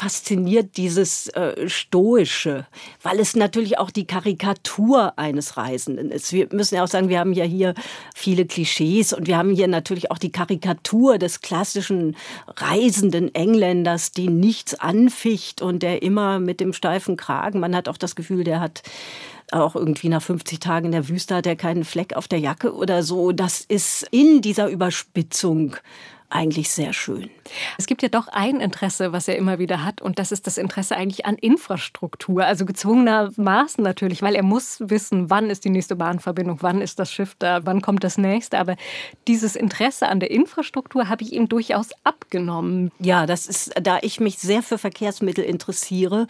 fasziniert dieses Stoische, weil es natürlich auch die Karikatur eines Reisenden ist. Wir müssen ja auch sagen, wir haben ja hier viele Klischees und wir haben hier natürlich auch die Karikatur des klassischen reisenden Engländers, den nichts anficht und der immer mit dem steifen Kragen, man hat auch das Gefühl, der hat auch irgendwie nach 50 Tagen in der Wüste hat er keinen Fleck auf der Jacke oder so. Das ist in dieser Überspitzung eigentlich sehr schön. Es gibt ja doch ein Interesse, was er immer wieder hat, und das ist das Interesse eigentlich an Infrastruktur, also gezwungenermaßen natürlich, weil er muss wissen, wann ist die nächste Bahnverbindung, wann ist das Schiff da, wann kommt das nächste, aber dieses Interesse an der Infrastruktur habe ich ihm durchaus abgenommen. Ja, das ist, da ich mich sehr für Verkehrsmittel interessiert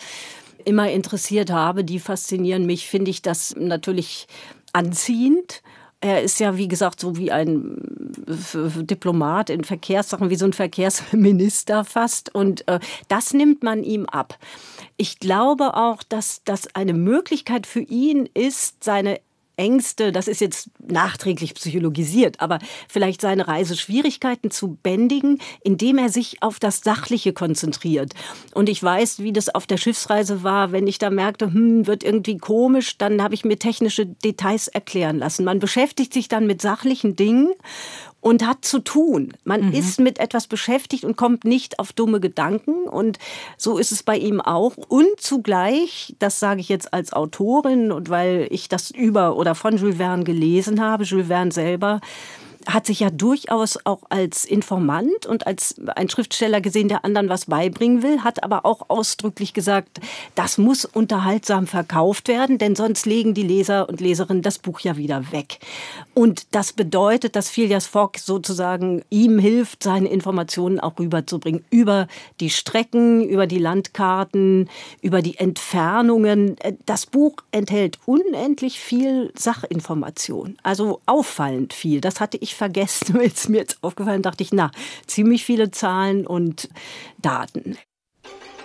habe, die faszinieren mich, finde ich das natürlich anziehend. Er ist ja, wie gesagt, so wie ein Diplomat in Verkehrssachen, wie so ein Verkehrsminister fast. Und das nimmt man ihm ab. Ich glaube auch, dass das eine Möglichkeit für ihn ist, seine Ängste, das ist jetzt nachträglich psychologisiert, aber vielleicht seine Reiseschwierigkeiten zu bändigen, indem er sich auf das Sachliche konzentriert. Und ich weiß, wie das auf der Schiffsreise war, wenn ich da merkte, wird irgendwie komisch, dann habe ich mir technische Details erklären lassen. Man beschäftigt sich dann mit sachlichen Dingen und hat zu tun. Man ist mit etwas beschäftigt und kommt nicht auf dumme Gedanken. Und so ist es bei ihm auch. Und zugleich, das sage ich jetzt als Autorin und weil ich das über oder von Jules Verne gelesen habe, Jules Verne selber hat sich ja durchaus auch als Informant und als ein Schriftsteller gesehen, der anderen was beibringen will, hat aber auch ausdrücklich gesagt, das muss unterhaltsam verkauft werden, denn sonst legen die Leser und Leserinnen das Buch ja wieder weg. Und das bedeutet, dass Phileas Fogg sozusagen ihm hilft, seine Informationen auch rüberzubringen. Über die Strecken, über die Landkarten, über die Entfernungen. Das Buch enthält unendlich viel Sachinformation. Also auffallend viel. Das hatte ich vergessen, ist mir jetzt aufgefallen, dachte ich, ziemlich viele Zahlen und Daten.